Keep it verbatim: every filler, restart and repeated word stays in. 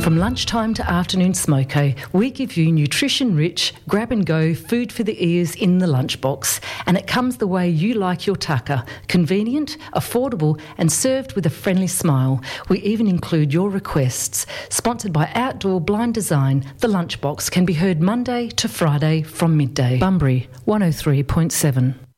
From lunchtime to afternoon smoko, we give you nutrition-rich, grab-and-go food for the ears in the lunchbox, and it comes the way you like your tucker: convenient, affordable, and served with a friendly smile. We even include your requests. Sponsored by Outdoor Blind Design, the lunchbox can be heard Monday to Friday from midday. Bunbury one oh three point seven.